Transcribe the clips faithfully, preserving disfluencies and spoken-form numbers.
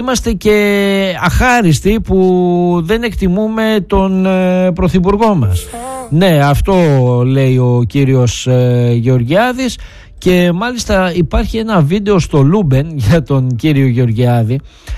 είμαστε και αχάριστοι που δεν εκτιμούμε τον ε, πρωθυπουργό μας. Ναι, αυτό λέει ο κύριος ε, Γεωργιάδης. Και μάλιστα υπάρχει ένα βίντεο στο Λούμπεν για τον κύριο Γεωργιάδη,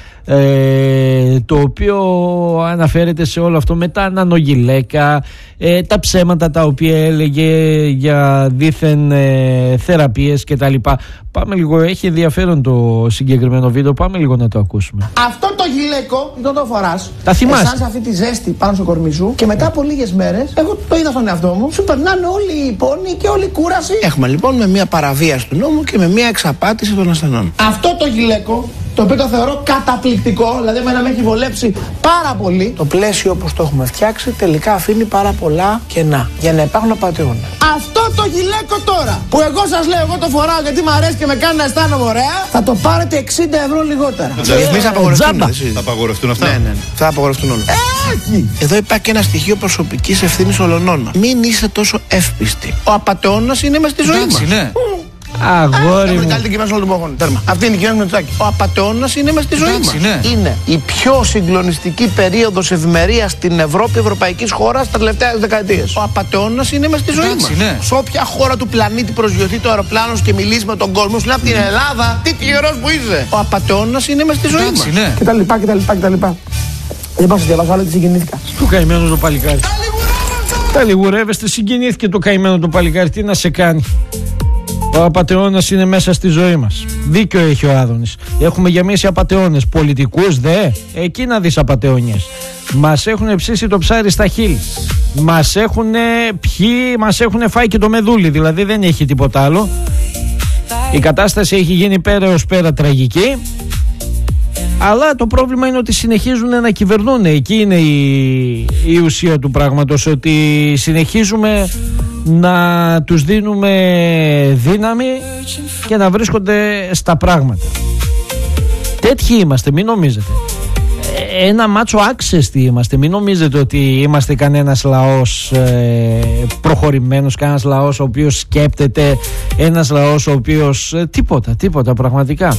ε, το οποίο αναφέρεται σε όλο αυτό με τα νανογυλαίκα, ε, τα ψέματα τα οποία έλεγε για δίθεν ε, θεραπείες και τα λοιπά. Πάμε λίγο, έχει ενδιαφέρον το συγκεκριμένο βίντεο, πάμε λίγο να το ακούσουμε. Αυτό το γυλαίκο, δεν το φοράς. Τα θυμάσαι. Αισθάνεσαι αυτή τη ζέστη πάνω στο κορμί σου και μετά από λίγες μέρες, εγώ το είδα στον εαυτό μου, σου περνάνε όλοι οι πόνοι και όλη η κούραση. Έχουμε λοιπόν με μια παραβίαση του νόμου και με μια εξαπάτηση των ασθενών. Αυτό το γυλαίκο, το οποίο το θεωρώ καταπληκτικό, δηλαδή εμένα με έχει βολέψει πάρα πολύ. Το πλαίσιο όπως το έχουμε φτιάξει τελικά αφήνει πάρα πολλά κενά για να υπάρχουν απατεώνες. Αυτό το γυλαίκο τώρα που εγώ σας λέω, εγώ το φοράω γιατί μου αρέσει και με κάνει να αισθάνομαι ωραία, θα το πάρετε εξήντα ευρώ λιγότερα. Τα ρυθμίσεις θα απαγορευτούν. Θα απαγορευτούν αυτά. Ναι, ναι, ναι. Θα απαγορευτούν όλα. Έχει! Εδώ υπάρχει και ένα στοιχείο προσωπικής ευθύνης όλων. Μην είστε τόσο εύπιστοι. Ο απατεώνας είναι μέσα στη ζωή μας. Ναι. Αγόρι μου. Αυτή είναι η κοινωνία Μητσοτάκη. Ο απατεώνας είναι μέσα στη ζωή μας. Ναι. Είναι η πιο συγκλονιστική περίοδος ευημερίας στην Ευρώπη, ευρωπαϊκής χώρας τα τελευταία δεκαετίες. Ο απατεώνας είναι μέσα στη ζωή μας. Ναι. Σε όποια χώρα του πλανήτη προσγειωθεί το αεροπλάνο και μιλήσει με τον κόσμο, σου λέει από την Ελλάδα, τι τυχερός που είσαι. Ο απατεώνας είναι μέσα στη ζωή μας. Ναι. Και τα λοιπά και τα λοιπά και τα λοιπά. Δεν πάω να διαβάσω άλλο τι συγκινήθηκα. Του καημένο το παλικάρι. Τα λιγουρεύεστε, συγκινήθηκε το καημένο το παλικάρι. Τι να σε κάνει. Ο απατεώνας είναι μέσα στη ζωή μας. Δίκιο έχει ο Άδωνης. Έχουμε γεμίσει απατεώνες. Πολιτικούς δε. Εκεί να δεις απατεώνιες. Μας έχουν ψήσει το ψάρι στα χείλη. Μας έχουν πιει, μας έχουν φάει και το μεδούλι. Δηλαδή δεν έχει τίποτα άλλο. Η κατάσταση έχει γίνει πέρα ως πέρα τραγική. Αλλά το πρόβλημα είναι ότι συνεχίζουν να κυβερνούν. Εκεί είναι η, η ουσία του πράγματος. Ότι συνεχίζουμε να τους δίνουμε δύναμη και να βρίσκονται στα πράγματα. Τέτοιοι είμαστε, μην νομίζετε. Ένα μάτσο άξεστη είμαστε. Μην νομίζετε ότι είμαστε κανένας λαός ε, προχωρημένος, κανένας λαός ο οποίος σκέπτεται, ένας λαός ο οποίος ε, τίποτα, τίποτα πραγματικά.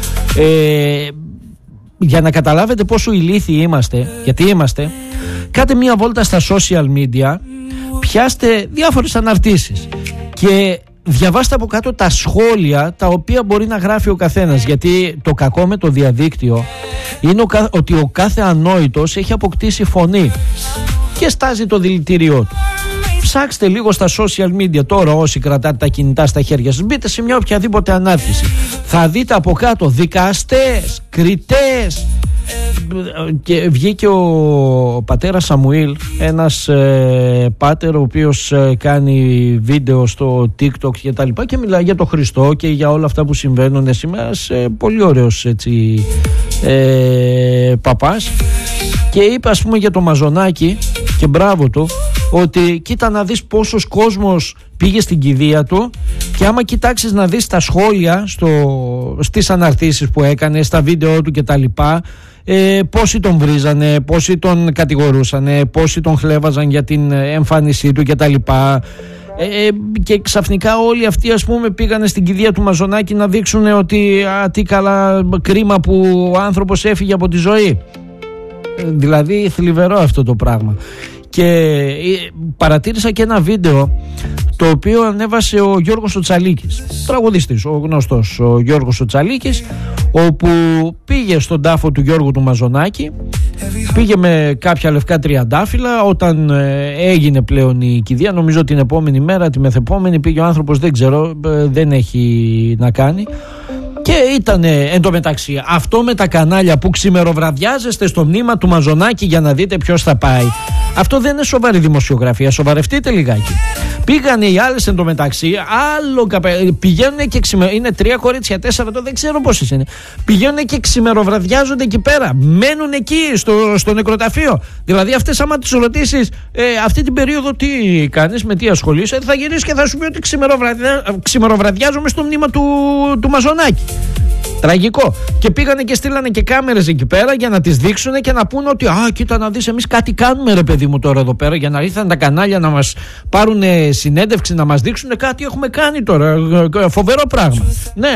Ε, για να καταλάβετε πόσο ηλίθιοι είμαστε, γιατί είμαστε, κάτε μία βόλτα στα social media, πιάστε διάφορες αναρτήσεις και διαβάστε από κάτω τα σχόλια τα οποία μπορεί να γράφει ο καθένας. Γιατί το κακό με το διαδίκτυο είναι ο, ότι ο κάθε ανόητος έχει αποκτήσει φωνή και στάζει το δηλητήριό του. Ψάξτε λίγο στα social media τώρα, όσοι κρατάτε τα κινητά στα χέρια σας, μπείτε σε μια οποιαδήποτε ανάρτηση, θα δείτε από κάτω δικαστές, κριτές. Και βγήκε ο πατέρας Σαμουήλ, ένας ε, πάτερ ο οποίος ε, κάνει βίντεο στο TikTok και τα λοιπά και μιλάει για το Χριστό και για όλα αυτά που συμβαίνουν σήμερα. Σε πολύ ωραίος έτσι ε, παπάς, και είπε ας πούμε για το Μαζονάκι, και μπράβο του, ότι κοίτα να δεις πόσος κόσμος πήγε στην κηδεία του, και άμα κοιτάξεις να δεις τα σχόλια στο, στις αναρτήσεις που έκανε, στα βίντεο του και τα λοιπά, ε, πόσοι τον βρίζανε, πόσοι τον κατηγορούσανε, πόσοι τον χλέβαζαν για την εμφάνισή του και τα λοιπά. Ε, και ξαφνικά όλοι αυτοί ας πούμε πήγανε στην κηδεία του Μαζονάκη να δείξουν ότι α, τι καλά κρίμα που ο άνθρωπος έφυγε από τη ζωή. Ε, δηλαδή θλιβερό αυτό το πράγμα. Και παρατήρησα και ένα βίντεο το οποίο ανέβασε ο Γιώργος ο Τσαλίκης, τραγουδιστής, ο γνωστός ο Γιώργος ο Τσαλίκης, όπου πήγε στον τάφο του Γιώργου του Μαζονάκη, πήγε με κάποια λευκά τριαντάφυλλα. Όταν ε, έγινε πλέον η κηδεία, νομίζω την επόμενη μέρα, τη μεθεπόμενη, πήγε ο άνθρωπος, δεν ξέρω, ε, δεν έχει να κάνει. Και ήταν εντωμεταξύ αυτό με τα κανάλια που ξημεροβραδιάζεστε στο μνήμα του Μαζονάκη για να δείτε ποιος θα πάει. Αυτό δεν είναι σοβαρή δημοσιογραφία, σοβαρευτείτε λιγάκι. Πήγανε οι άλλες εντωμεταξύ, άλλο καπε... πηγαίνουν και ξημερο... είναι τρία κορίτσια, τέσσερα, το δεν ξέρω πόσες είναι. Πηγαίνουν και ξημεροβραδιάζονται εκεί πέρα. Μένουν εκεί στο, στο νεκροταφείο. Δηλαδή αυτές άμα τις ρωτήσεις ε, αυτή την περίοδο τι κάνεις, με τι ασχολείσαι, θα γυρίσεις και θα σου πει ότι ξημεροβραδιά... ξημεροβραδιάζομαι στο μνήμα του, του Μαζονάκη. Τραγικό. Και πήγανε και στείλανε και κάμερες εκεί πέρα για να τις δείξουν και να πούνε ότι α, κοίτα να δεις, εμείς κάτι κάνουμε ρε παιδί μου τώρα εδώ πέρα, για να ήρθαν τα κανάλια να μας πάρουν συνέντευξη, να μας δείξουν κάτι έχουμε κάνει τώρα. Φοβερό πράγμα. Ναι.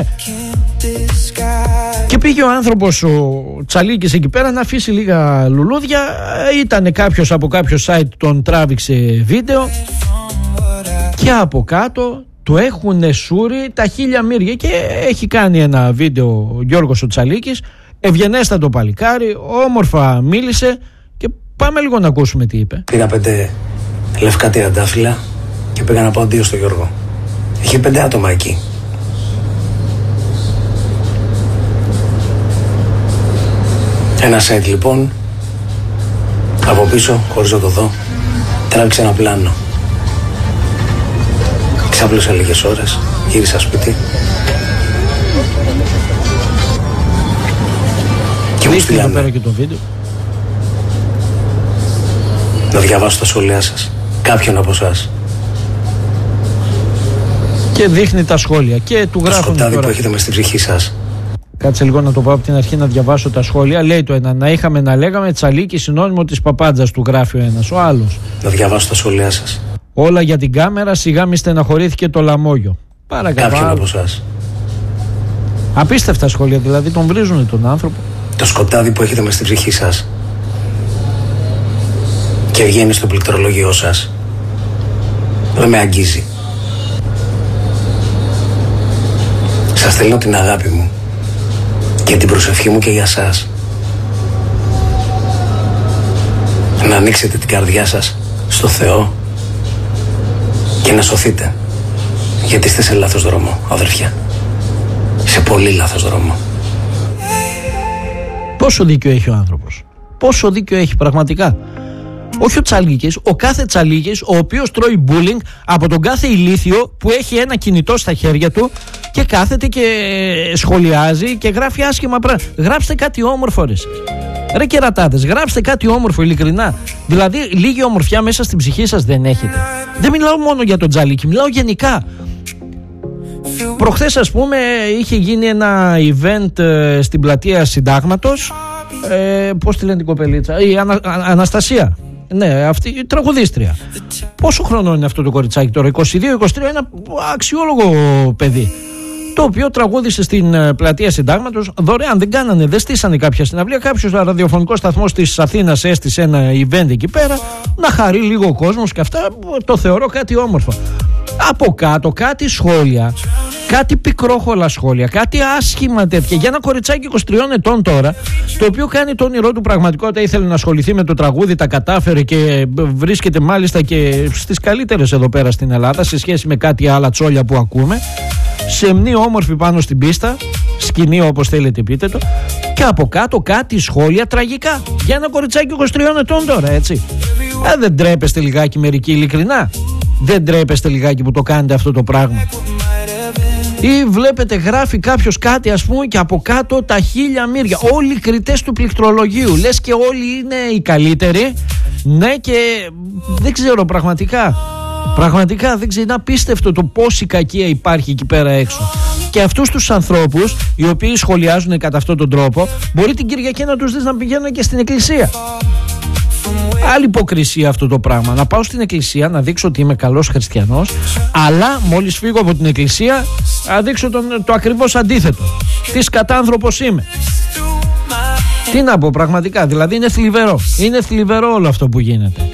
Και πήγε ο άνθρωπος ο Τσαλίκης εκεί πέρα να αφήσει λίγα λουλούδια. Ήταν κάποιος από κάποιο site, τον τράβηξε βίντεο και από κάτω το έχουν σούρει τα χίλια μύρια. Και έχει κάνει ένα βίντεο ο Γιώργος ο Τσαλίκης, ευγενέστατο παλικάρι, όμορφα μίλησε. Και πάμε λίγο να ακούσουμε τι είπε. Πήρα πέντε λευκά τριαντάφυλλα και πήγα να πάω δύο στο Γιώργο. Είχε πέντε άτομα εκεί. Ένα site λοιπόν, από πίσω, χωρίς να το δω, τράβηξε ένα πλάνο. Ξάπλωσα λίγες ώρες, γύρισα σπίτι και μου στείλανε πέρα και το βίντεο. Να διαβάσω τα σχόλιά σας, κάποιον από εσάς. Και δείχνει τα σχόλια και του γράφουν. Το σκοτάδι τώρα που έχετε μες στην ψυχή σας. Κάτσε λίγο να το πω από την αρχή να διαβάσω τα σχόλια. Λέει το ένα, να είχαμε να λέγαμε Τσαλίκη συνώνυμο της παπάντζας, του γράφει ο ένας. Ο άλλος, να διαβάσω τα σχόλιά σας. Όλα για την κάμερα, σιγά μη στεναχωρήθηκε το λαμόγιο. Παρακαλώ. Κάποιον από εσάς. Απίστευτα σχόλια, δηλαδή τον βρίζουν τον άνθρωπο. Το σκοτάδι που έχετε μες στην ψυχή σας και βγαίνει στο πληκτρολόγιο σας δεν με αγγίζει. Σας στέλνω την αγάπη μου και την προσευχή μου και για σας. Να ανοίξετε την καρδιά σας στο Θεό και να σωθείτε, γιατί είστε σε λάθος δρόμο, αδερφιά. Σε πολύ λάθος δρόμο. Πόσο δίκιο έχει ο άνθρωπος. Πόσο δίκιο έχει πραγματικά. Όχι ο Τσαλίκης, ο κάθε Τσαλίκης, ο οποίος τρώει bullying από τον κάθε ηλίθιο που έχει ένα κινητό στα χέρια του και κάθεται και σχολιάζει και γράφει άσχημα πράγματα. Γράψτε κάτι όμορφο, ρε εσείς. Ρε κερατάδες, γράψτε κάτι όμορφο, ειλικρινά. Δηλαδή, λίγη ομορφιά μέσα στην ψυχή σας δεν έχετε. Δεν μιλάω μόνο για τον Τσαλίκη, μιλάω γενικά. Προχθές, ας πούμε, είχε γίνει ένα event ε, στην πλατεία Συντάγματος. Ε, πώς τη λένε την κοπελίτσα, η Ανα, Α, Αναστασία. Ναι, αυτή η τραγουδίστρια. Πόσο χρονών είναι αυτό το κοριτσάκι τώρα, είκοσι δύο είκοσι τρία, ένα αξιόλογο παιδί. Το οποίο τραγούδισε στην πλατεία Συντάγματος δωρεάν. Δεν κάνανε, δεν στήσανε κάποια συναυλία. Κάποιος ραδιοφωνικός σταθμός της Αθήνας έστησε ένα event εκεί πέρα, να χαρεί λίγο ο κόσμος και αυτά. Το θεωρώ κάτι όμορφο. Από κάτω κάτι σχόλια, κάτι πικρόχολα σχόλια, κάτι άσχημα τέτοια για ένα κοριτσάκι είκοσι τριών ετών τώρα, το οποίο κάνει το όνειρό του πραγματικότητα. Ήθελε να ασχοληθεί με το τραγούδι, τα κατάφερε και βρίσκεται μάλιστα και στις καλύτερες εδώ πέρα στην Ελλάδα σε σχέση με κάτι άλλα τσόλια που ακούμε. Σεμνή όμορφη πάνω στην πίστα, σκηνή όπως θέλετε πείτε το, και από κάτω κάτι σχόλια τραγικά για ένα κοριτσάκι είκοσι τριών ετών τώρα, έτσι. Ε, δεν τρέπεστε λιγάκι μερικοί, ειλικρινά? Δεν τρέπεστε λιγάκι που το κάνετε αυτό το πράγμα? Ή βλέπετε γράφει κάποιος κάτι, ας πούμε, και από κάτω τα χίλια μύρια, όλοι οι κριτές του πληκτρολογίου, λες και όλοι είναι οι καλύτεροι. Ναι, και δεν ξέρω πραγματικά Πραγματικά δεν ξέρω, είναι απίστευτο το πόση κακία υπάρχει εκεί πέρα έξω. Και αυτούς τους ανθρώπους οι οποίοι σχολιάζουν κατά αυτόν τον τρόπο, μπορεί την Κυριακή να τους δεις να πηγαίνουν και στην εκκλησία. Άλλη υποκρισία αυτό το πράγμα. Να πάω στην εκκλησία να δείξω ότι είμαι καλός χριστιανός, αλλά μόλις φύγω από την εκκλησία να δείξω τον, το ακριβώς αντίθετο. Τι σκατάνθρωπος είμαι. Τι να πω πραγματικά, δηλαδή είναι θλιβερό. Είναι θλιβερό όλο αυτό που γίνεται.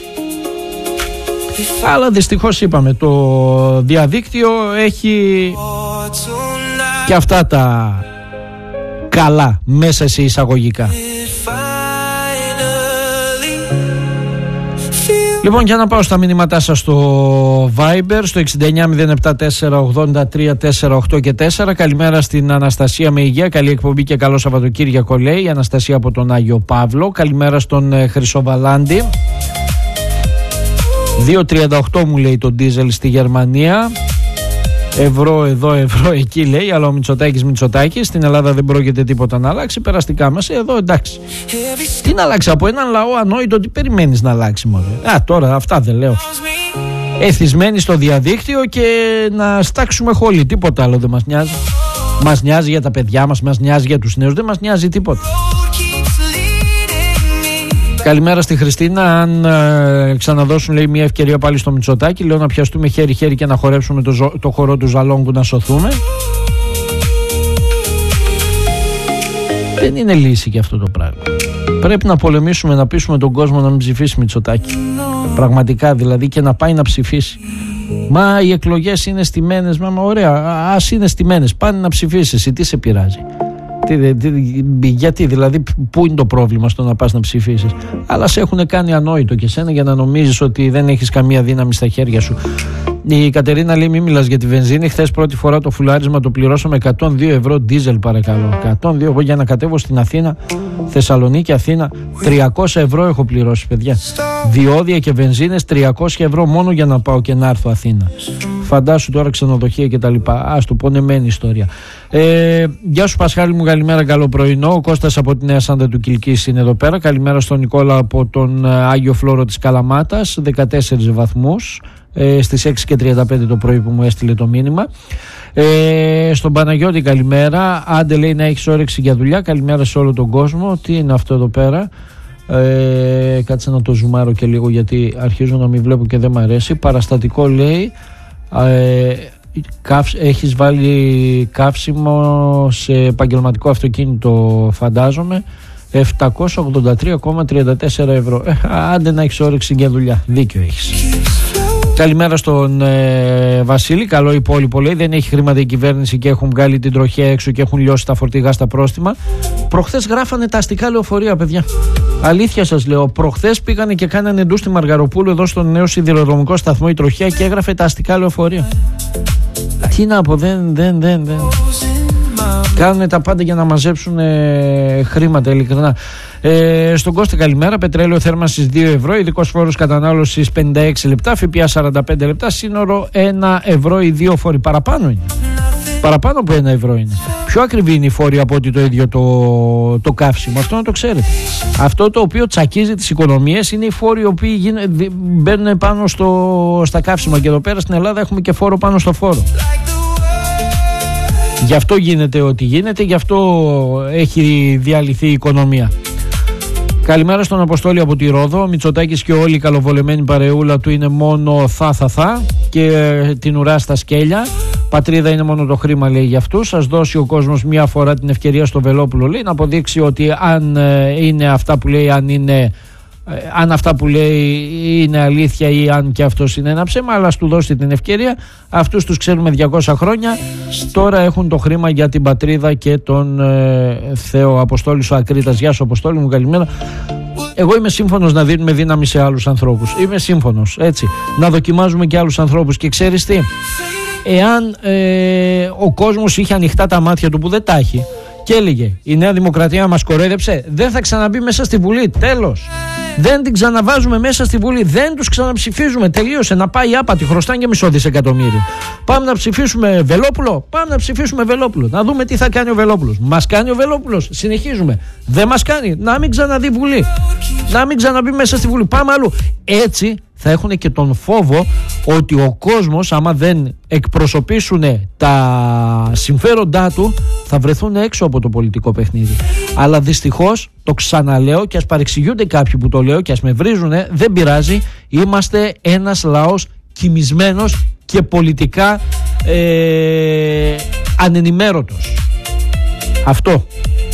Αλλά δυστυχώς είπαμε, το διαδίκτυο έχει και αυτά τα καλά μέσα σε εισαγωγικά. Λοιπόν, για να πάω στα μηνύματά σας στο Viber, στο εξήντα εννιά μηδέν επτά τέσσερα ογδόντα τρία τέσσερα οκτώ και τέσσερα. Καλημέρα στην Αναστασία με υγεία, καλή εκπομπή και καλό Σαββατοκύριακο, λέει η Αναστασία από τον Άγιο Παύλο. Καλημέρα στον Χρυσοβαλάντη. δύο τριάντα οκτώ μου λέει το ντίζελ στη Γερμανία. Ευρώ εδώ, ευρώ εκεί, λέει. Αλλά ο Μητσοτάκης Μητσοτάκης. Στην Ελλάδα δεν πρόκειται τίποτα να αλλάξει. Περαστικά μας εδώ, εντάξει. Τι να αλλάξει από έναν λαό ανόητο, τι περιμένεις να αλλάξει μόνο? Α, τώρα αυτά δεν λέω. Εθισμένοι στο διαδίκτυο και να στάξουμε χόλοι. Τίποτα άλλο δεν μας νοιάζει. Μας νοιάζει για τα παιδιά μας, μας νοιάζει για τους νέους, δεν μας νοιάζει τίποτα. Καλημέρα στη Χριστίνα. Αν ε, ξαναδώσουν, λέει, μια ευκαιρία πάλι στο Μητσοτάκη, λέω να πιαστούμε χέρι-χέρι και να χορέψουμε το, το χορό του Ζαλόγκου να σωθούμε. Δεν είναι λύση και αυτό το πράγμα. Πρέπει να πολεμήσουμε, να πείσουμε τον κόσμο να μην ψηφίσει Μητσοτάκη. Πραγματικά δηλαδή, και να πάει να ψηφίσει. Μα οι εκλογές είναι στημένες, μα, μα ωραία, ας είναι στημένες. Πάνε να ψηφίσεις, εσύ τι σε πειράζει? Τι, τι, γιατί δηλαδή, πού είναι το πρόβλημα στο να πας να ψηφίσεις? Αλλά σε έχουν κάνει ανόητο και σένα για να νομίζεις ότι δεν έχεις καμία δύναμη στα χέρια σου. Η Κατερίνα λέει: μην μιλάς για τη βενζίνη. Χθες πρώτη φορά το φουλάρισμα το πληρώσαμε εκατόν δύο ευρώ ντίζελ, παρακαλώ. εκατόν δύο, εγώ για να κατέβω στην Αθήνα, Θεσσαλονίκη, Αθήνα, τριακόσια ευρώ έχω πληρώσει, παιδιά. Διόδια και βενζίνες τριακόσια ευρώ μόνο για να πάω και να έρθω Αθήνα. Φαντάσου τώρα ξενοδοχεία και τα λοιπά. Ας το πονεμένη ιστορία. Ε, γεια σου Πασχάλη μου, καλημέρα, καλό πρωινό. Ο Κώστας από τη Νέα Σάντα του Κιλκής είναι εδώ πέρα. Καλημέρα στον Νικόλα από τον Άγιο Φλόρο της Καλαμάτας, δεκατέσσερις βαθμούς. Ε, στις έξι και τριάντα πέντε το πρωί που μου έστειλε το μήνυμα. Ε, στον Παναγιώτη καλημέρα. Άντε, λέει, να έχεις όρεξη για δουλειά. Καλημέρα σε όλο τον κόσμο. Τι είναι αυτό εδώ πέρα? Ε, κάτσε να το ζουμάρω και λίγο, γιατί αρχίζω να μην βλέπω και δεν μ' αρέσει. Παραστατικό, λέει, ε, καύς, έχεις βάλει καύσιμο σε επαγγελματικό αυτοκίνητο, φαντάζομαι, επτακόσια ογδόντα τρία κόμμα τριάντα τέσσερα ευρώ. Ε, άντε να έχεις όρεξη για δουλειά. Δίκιο έχεις. Καλημέρα στον ε, Βασίλη. Καλό υπόλοιπο, λέει. Δεν έχει χρήματα η κυβέρνηση και έχουν βγάλει την τροχιά έξω και έχουν λιώσει τα φορτηγά στα πρόστιμα. Προχθές γράφανε τα αστικά λεωφορεία, παιδιά. Αλήθεια σας λέω. Προχθές πήγανε και κάνανε ντου στη Μαργαροπούλου, εδώ στον νέο σιδηροδρομικό σταθμό, η τροχιά, και έγραφε τα αστικά λεωφορεία. Τι να πω, δεν, δεν, δεν, δεν. Κάνουν τα πάντα για να μαζέψουν ε, χρήματα, ειλικρινά. Ε, στον Κώστα καλημέρα. Πετρέλαιο θέρμανσης δύο ευρώ, ειδικός φόρος κατανάλωσης πενήντα έξι λεπτά, ΦΠΑ σαράντα πέντε λεπτά, σύνορο ένα ευρώ οι δύο φόροι. Παραπάνω είναι. Παραπάνω από ένα ευρώ είναι. Πιο ακριβή είναι η φόρη από ότι το ίδιο το, το καύσιμο. Αυτό να το ξέρετε. Αυτό το οποίο τσακίζει τις οικονομίες είναι οι φόροι οι οποίοι γίνε, μπαίνουν πάνω στο, στα καύσιμα. Και εδώ πέρα στην Ελλάδα έχουμε και φόρο πάνω στο φόρο. Γι' αυτό γίνεται ό,τι γίνεται, γι' αυτό έχει διαλυθεί η οικονομία. Καλημέρα στον Αποστόλη από τη Ρόδο. Ο Μητσοτάκης και όλη η καλοβολεμένη παρεούλα του είναι μόνο θα θα θα και ε, την ουρά στα σκέλια. Πατρίδα είναι μόνο το χρήμα, λέει, για αυτούς. Ας δώσει ο κόσμος μια φορά την ευκαιρία στο Βελόπουλο, λέει, να αποδείξει ότι αν ε, είναι αυτά που λέει, αν είναι... αν αυτά που λέει είναι αλήθεια ή αν και αυτός είναι ένα ψέμα, αλλά ας του δώσει την ευκαιρία. Αυτούς τους ξέρουμε διακόσια χρόνια. Τώρα έχουν το χρήμα για την πατρίδα και τον ε, Θεό. Αποστόλης ο Ακρίτας. Γεια σου Αποστόλη μου, καλημέρα. Εγώ είμαι σύμφωνος να δίνουμε δύναμη σε άλλους ανθρώπους. Είμαι σύμφωνος, έτσι. Να δοκιμάζουμε και άλλους ανθρώπους. Και ξέρεις τι, εάν ε, ο κόσμος είχε ανοιχτά τα μάτια του, που δεν τα έχει, και έλεγε η Νέα Δημοκρατία μας κορέδεψε, δεν θα ξαναμπεί μέσα στη Βουλή, τέλος. Δεν την ξαναβάζουμε μέσα στη Βουλή, δεν τους ξαναψηφίζουμε, τελείωσε. Να πάει άπατη, χρωστάνε και μισό δισεκατομμύριο. Πάμε να ψηφίσουμε Βελόπουλο, πάμε να ψηφίσουμε Βελόπουλο. Να δούμε τι θα κάνει ο Βελόπουλος. Μας κάνει ο Βελόπουλος, συνεχίζουμε. Δεν μας κάνει, να μην ξαναδεί Βουλή, να μην ξαναμπεί μέσα στη Βουλή, πάμε αλλού. Έτσι θα έχουν και τον φόβο ότι ο κόσμος, άμα δεν εκπροσωπήσουν τα συμφέροντά του, θα βρεθούν έξω από το πολιτικό παιχνίδι. Αλλά δυστυχώς, το ξαναλέω και ας παρεξηγούνται κάποιοι που το λέω και ας με βρίζουνε, δεν πειράζει, είμαστε ένας λαός κοιμισμένος και πολιτικά ε, ανενημέρωτος. Αυτό.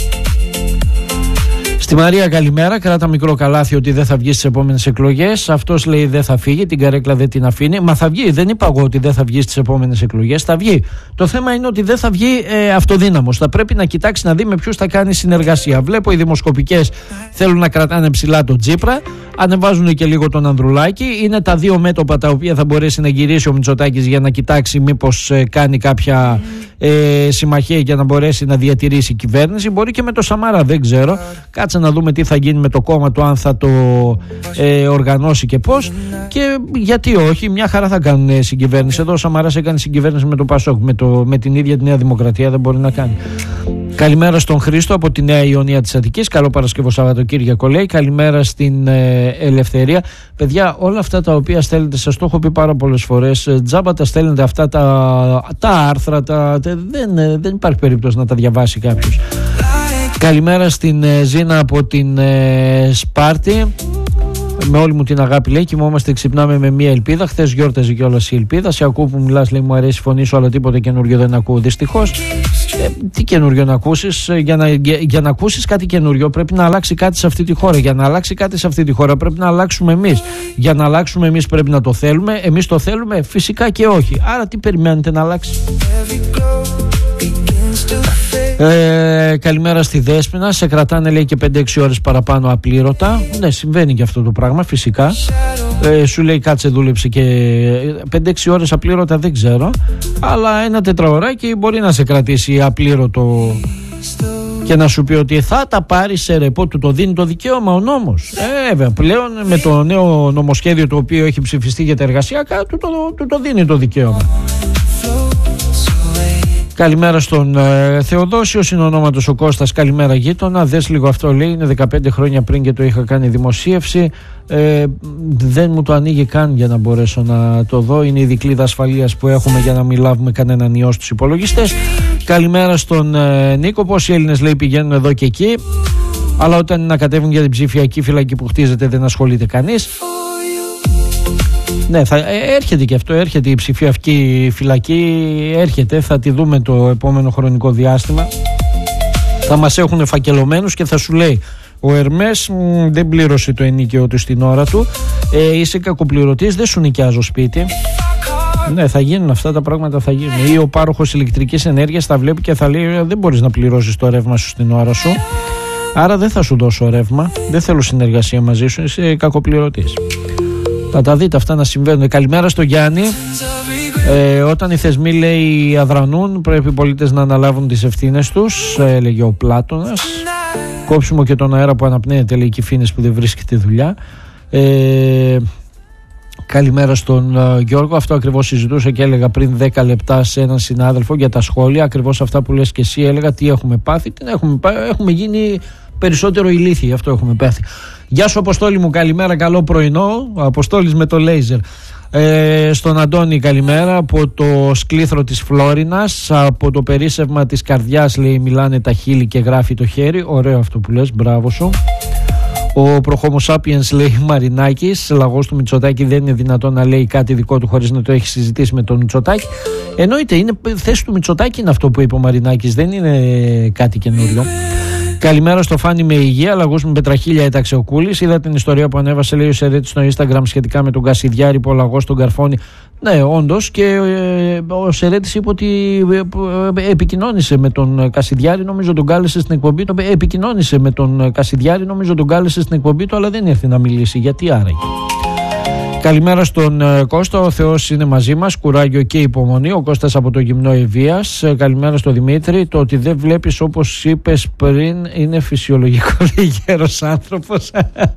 Στη Μαρία καλημέρα, κράτα μικρό καλάθι ότι δεν θα βγει στις επόμενες εκλογές. Αυτός λέει δεν θα φύγει, την καρέκλα δεν την αφήνει. Μα θα βγει, δεν είπα εγώ ότι δεν θα βγει στις επόμενες εκλογές, θα βγει. Το θέμα είναι ότι δεν θα βγει ε, αυτοδύναμος. Θα πρέπει να κοιτάξει να δει με ποιους θα κάνει συνεργασία. Βλέπω οι δημοσκοπικές θέλουν να κρατάνε ψηλά τον Τσίπρα, ανεβάζουν και λίγο τον Ανδρουλάκη. Είναι τα δύο μέτωπα τα οποία θα μπορέσει να γυρίσει ο Μητσοτάκης για να κοιτάξει μήπως ε, κάνει κάποια ε, συμμαχία για να μπορέσει να διατηρήσει η κυβέρνηση. Μπορεί και με το Σαμάρα, δεν ξέρω. Κάτσε να δούμε τι θα γίνει με το κόμμα του, αν θα το ε, οργανώσει και πώς. Και γιατί όχι, μια χαρά θα κάνουν συγκυβέρνηση. Εδώ ο Σαμαράς έκανε συγκυβέρνηση με το Πασόκ, με, το, με την ίδια τη Νέα Δημοκρατία δεν μπορεί να κάνει. Καλημέρα στον Χρήστο από τη Νέα Ιωνία της Αττικής. Καλό Παρασκευό Σαββατοκύριακο λέει. Καλημέρα στην ε, Ελευθερία. Παιδιά, όλα αυτά τα οποία στέλνετε, σας το έχω πει πάρα πολλές φορές, τζάμπα τα στέλνετε αυτά τα, τα άρθρα, τα, τα, δεν, δεν υπάρχει περίπτωση να τα διαβάσει κάποιος. Καλημέρα στην ε, Ζήνα από την ε, Σπάρτη. Με όλη μου την αγάπη λέει, κοιμόμαστε, ξυπνάμε με μία ελπίδα. Χθες γιόρταζε κιόλας η ελπίδα. Σε ακούω που μιλάς, λέει, μου αρέσει η φωνή σου, αλλά τίποτα καινούριο δεν ακούω δυστυχώς. Ε, τι καινούριο να ακούσεις? Για να, για, για να ακούσεις κάτι καινούριο πρέπει να αλλάξει κάτι σε αυτή τη χώρα. Για να αλλάξει κάτι σε αυτή τη χώρα πρέπει να αλλάξουμε εμείς. Για να αλλάξουμε εμείς πρέπει να το θέλουμε. Εμείς το θέλουμε? Φυσικά και όχι. Άρα τι περιμένετε να αλλάξει? Ε, καλημέρα στη Δέσποινα. Σε κρατάνε, λέει, και πέντε έξι ώρες παραπάνω απλήρωτα. Ναι, συμβαίνει και αυτό το πράγμα φυσικά. ε, Σου λέει κάτσε δούλεψε και πέντε έξι ώρες απλήρωτα δεν ξέρω, αλλά ένα τετραωράκι μπορεί να σε κρατήσει απλήρωτο και να σου πει ότι θα τα πάρει σε ρεπό. Του το δίνει το δικαίωμα ο νόμος. Ε, βέβαια, πλέον με το νέο νομοσχέδιο το οποίο έχει ψηφιστεί για τα εργασιακά, του το, του το δίνει το δικαίωμα. Καλημέρα στον ε, Θεοδόσιο, συνονόματος ο Κώστας. Καλημέρα γείτονα. Δες λίγο αυτό, λέει, είναι δεκαπέντε χρόνια πριν και το είχα κάνει δημοσίευση. ε, Δεν μου το ανοίγει καν για να μπορέσω να το δω. Είναι η δικλείδα ασφαλείας που έχουμε για να μην λάβουμε κανέναν ιό στους υπολογιστές. Καλημέρα στον ε, Νίκο. Πόσοι Έλληνες, λέει, πηγαίνουν εδώ και εκεί, αλλά όταν να κατέβουν για την ψηφιακή φυλακή που χτίζεται δεν ασχολείται κανείς. Ναι, θα, έρχεται και αυτό, έρχεται η ψηφιακή φυλακή, έρχεται, θα τη δούμε το επόμενο χρονικό διάστημα. Θα μας έχουν φακελωμένους και θα σου λέει ο Ερμές μ, δεν πλήρωσε το ενίκαιο του στην ώρα του, ε, είσαι κακοπληρωτής, δεν σου νοικιάζω σπίτι. Ναι, θα γίνουν αυτά τα πράγματα, θα γίνουν. Ή ο πάροχος ηλεκτρικής ενέργειας θα βλέπει και θα λέει δεν μπορείς να πληρώσεις το ρεύμα σου στην ώρα σου, άρα δεν θα σου δώσω ρεύμα, δεν θέλω συνεργασία μαζί σου, είσαι κακοπληρωτής. Θα τα δείτε αυτά να συμβαίνουν. Καλημέρα στο Γιάννη. Ε, όταν οι θεσμοί, λέει, αδρανούν, πρέπει οι πολίτες να αναλάβουν τις ευθύνες τους, έλεγε ο Πλάτωνας. Κόψιμο και τον αέρα που αναπνέεται, λέει, και Φίνες που δεν βρίσκεται δουλειά. Ε, καλημέρα στον uh, Γιώργο. Αυτό ακριβώς συζητούσα και έλεγα πριν δέκα λεπτά σε έναν συνάδελφο για τα σχόλια. Ακριβώς αυτά που λες και εσύ, έλεγα τι έχουμε πάθει. Τι έχουμε, έχουμε γίνει περισσότερο ηλίθιοι, αυτό έχουμε πάθει. Γεια σου Αποστόλη μου, καλημέρα, καλό πρωινό. Αποστόλης με το λέιζερ. ε, Στον Αντώνη καλημέρα από το σκλήθρο της Φλόρινας. Από το περίσσευμα της καρδιάς, λέει, μιλάνε τα χείλη και γράφει το χέρι. Ωραίο αυτό που λες, μπράβο σου. Ο Προχόμο Σάπιενς, λέει, Μαρινάκης. Λαγός του Μητσοτάκη, δεν είναι δυνατόν να λέει κάτι δικό του χωρίς να το έχει συζητήσει με τον Μητσοτάκη. Εννοείται, είναι θέση του Μητσοτάκη είναι αυτό που είπε ο Μαρινάκης, δεν είναι κάτι καινούριο. Καλημέρα στο Φάνη με υγεία. Λαγούς με πετραχίλια έταξε ο Κούλης. Είδα την ιστορία που ανέβασε, λέει, ο Σερέτης στο Instagram σχετικά με τον Κασιδιάρη που ο Λαγός τον καρφώνει. Ναι, όντως, και ε, ο Σερέτης είπε ότι ε, επικοινώνησε με τον Κασιδιάρη, νομίζω τον κάλεσε στην εκπομπή του. Επικοινώνησε με τον Κασιδιάρη, νομίζω τον κάλεσε στην εκπομπή του, αλλά δεν ήρθε να μιλήσει. Γιατί άραγε? Καλημέρα στον uh, Κώστα, ο Θεός είναι μαζί μας, κουράγιο και υπομονή. Ο Κώστας από το Γυμνό Ευβίας. Uh, καλημέρα στον Δημήτρη. Το ότι δεν βλέπεις, όπως είπες πριν, είναι φυσιολογικό, λέει, γέρος άνθρωπος.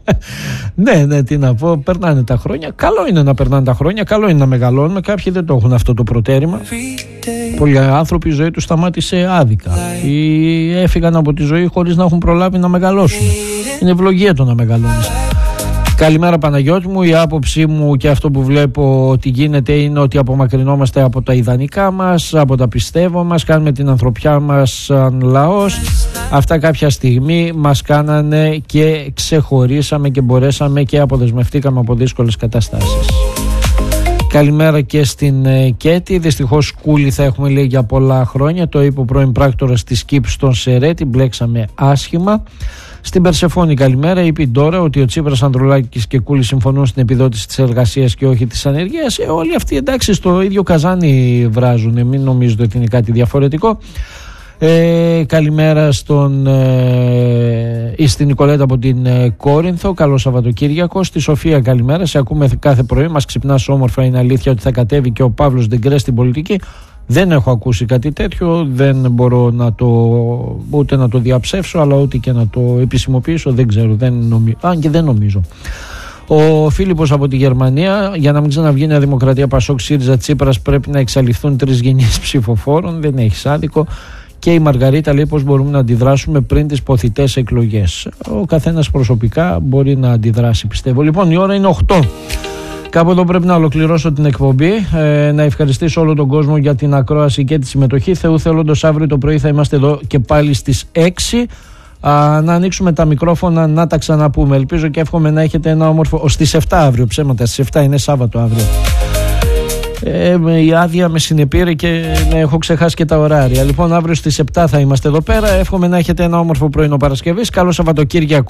Ναι, ναι, τι να πω, περνάνε τα χρόνια. Καλό είναι να περνάνε τα χρόνια, καλό είναι να μεγαλώνουμε. Κάποιοι δεν το έχουν αυτό το προτέρημα. Πολλοί άνθρωποι η ζωή τους σταμάτησε άδικα ή έφυγαν από τη ζωή χωρίς να έχουν προλάβει να μεγαλώσουν. Είναι ευλογία το να μεγαλώνεις. Καλημέρα Παναγιώτη μου, η άποψή μου και αυτό που βλέπω ότι γίνεται είναι ότι απομακρυνόμαστε από τα ιδανικά μας, από τα πιστεύω μας, κάνουμε την ανθρωπιά μας σαν λαός. Αυτά κάποια στιγμή μας κάνανε και ξεχωρίσαμε και μπορέσαμε και αποδεσμευτήκαμε από δύσκολες καταστάσεις. Καλημέρα και στην ε, Κέτη. Δυστυχώς Κούλη θα έχουμε, λέει, για πολλά χρόνια. Το είπε ο πρώην πράκτορας της ΚΙΠ στον Σερέτη, μπλέξαμε άσχημα. Στην Περσεφόνη καλημέρα, είπε τώρα ότι ο Τσίπρας, Ανδρουλάκης και Κούλης συμφωνούν στην επιδότηση της εργασίας και όχι της ανεργίας. Ε, όλοι αυτοί, εντάξει, στο ίδιο καζάνι βράζουν, μην νομίζετε ότι είναι κάτι διαφορετικό. Ε, καλημέρα στον ε, στην Νικολέτα από την ε, Κόρινθο. Καλό Σαββατοκύριακο. Στη Σοφία καλημέρα. Σε ακούμε κάθε πρωί. Μας ξυπνάς όμορφα. Είναι αλήθεια ότι θα κατέβει και ο Παύλος Ντεγκρέ στην πολιτική? Δεν έχω ακούσει κάτι τέτοιο. Δεν μπορώ να το, ούτε να το διαψεύσω, αλλά ούτε και να το επισημοποιήσω. Δεν ξέρω. Δεν νομι... Αν και δεν νομίζω. Ο Φίλιππος από τη Γερμανία. Για να μην ξαναβγεί Νέα Δημοκρατία, Πασόκ, ΣΥΡΙΖΑ, Τσίπρας, πρέπει να εξαλειφθούν τρεις γενιές ψηφοφόρων. Δεν έχει άδικο. Και η Μαργαρίτα λέει πώς μπορούμε να αντιδράσουμε πριν τις ποθητές εκλογές. Ο καθένας προσωπικά μπορεί να αντιδράσει, πιστεύω. Λοιπόν, η ώρα είναι οκτώ. Κάπου εδώ πρέπει να ολοκληρώσω την εκπομπή. Ε, να ευχαριστήσω όλο τον κόσμο για την ακρόαση και τη συμμετοχή. Θεού θέλοντος, αύριο το πρωί θα είμαστε εδώ και πάλι στις έξι. Α, να ανοίξουμε τα μικρόφωνα, να τα ξαναπούμε. Ελπίζω και εύχομαι να έχετε ένα όμορφο. Στις εφτά αύριο, ψέματα, στις εφτά είναι Σάββατο αύριο. Ε, η άδεια με συνεπήρε και ναι, έχω ξεχάσει και τα ωράρια. Λοιπόν, αύριο στις εφτά θα είμαστε εδώ πέρα. Εύχομαι να έχετε ένα όμορφο πρωινό Παρασκευής. Καλό Σαββατοκύριακο.